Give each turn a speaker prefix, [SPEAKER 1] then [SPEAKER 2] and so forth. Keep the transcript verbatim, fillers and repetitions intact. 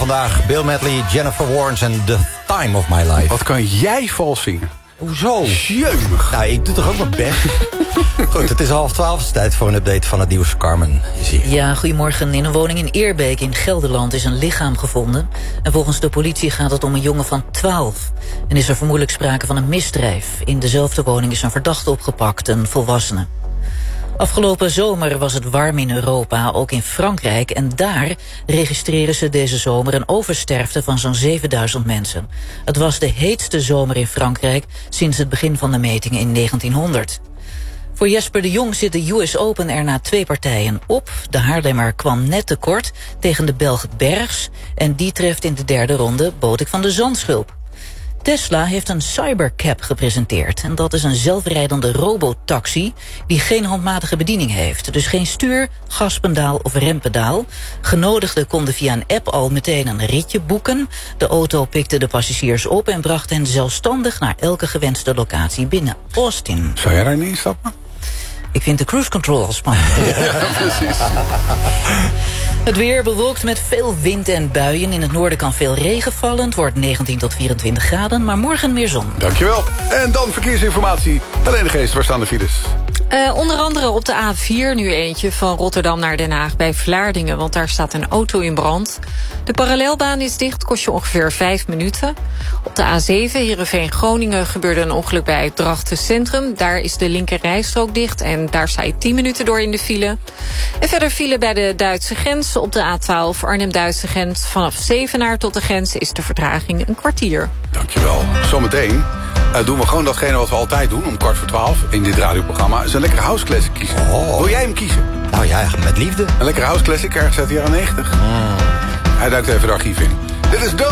[SPEAKER 1] vandaag. Bill Medley, Jennifer Warnes en The Time of My Life.
[SPEAKER 2] Wat kan jij vals zingen?
[SPEAKER 1] Hoezo?
[SPEAKER 2] Jeumig.
[SPEAKER 1] Nou, ik doe toch ook mijn best. Goed, het is half twaalf. Het is tijd voor een update van het nieuws. Carmen is hier.
[SPEAKER 3] Ja, goedemorgen. In een woning in Eerbeek in Gelderland is een lichaam gevonden. En volgens de politie gaat het om een jongen van twaalf. En is er vermoedelijk sprake van een misdrijf. In dezelfde woning is een verdachte opgepakt, een volwassene. Afgelopen zomer was het warm in Europa, ook in Frankrijk. En daar registreren ze deze zomer een oversterfte van zo'n zevenduizend mensen. Het was de heetste zomer in Frankrijk sinds het begin van de metingen in negentienhonderd. Voor Jesper de Jong zit de U S Open er na twee partijen op. De Haarlemmer kwam net tekort tegen de Belg Bergs. En die treft in de derde ronde Botik van de Zandschulp. Tesla heeft een Cybercab gepresenteerd. En dat is een zelfrijdende robotaxi die geen handmatige bediening heeft. Dus geen stuur, gaspedaal of rempedaal. Genodigden konden via een app al meteen een ritje boeken. De auto pikte de passagiers op en bracht hen zelfstandig naar elke gewenste locatie binnen Austin.
[SPEAKER 2] Zou jij daar niet instappen?
[SPEAKER 3] Ik vind de cruise control al spannend.
[SPEAKER 2] Ja, precies.
[SPEAKER 3] Het weer bewolkt met veel wind en buien. In het noorden kan veel regen vallen. Het wordt negentien tot vierentwintig graden, maar morgen meer zon.
[SPEAKER 2] Dankjewel. En dan verkeersinformatie. Helene Geest, waar staan de files?
[SPEAKER 4] Uh, onder andere op de A vier nu eentje van Rotterdam naar Den Haag bij Vlaardingen, want daar staat een auto in brand. De parallelbaan is dicht, kost je ongeveer vijf minuten. Op de A zeven Heerenveen-Groningen gebeurde een ongeluk bij Drachten Centrum. Daar is de linker rijstrook dicht en daar sta je tien minuten door in de file. En verder file bij de Duitse grens op de A twaalf Arnhem-Duitse grens. Vanaf Zevenaar tot de grens is de vertraging een kwartier.
[SPEAKER 2] Dankjewel. Zometeen uh, doen we gewoon datgene wat we altijd doen om kwart voor twaalf in dit radioprogramma. Is een lekkere house classic kiezen.
[SPEAKER 1] Oh.
[SPEAKER 2] Wil jij hem kiezen?
[SPEAKER 1] Nou ja, met liefde.
[SPEAKER 2] Een lekkere house classic ergens uit de jaren negentig?
[SPEAKER 1] Mm.
[SPEAKER 2] Hij duikt even de archief in. Dit is Don't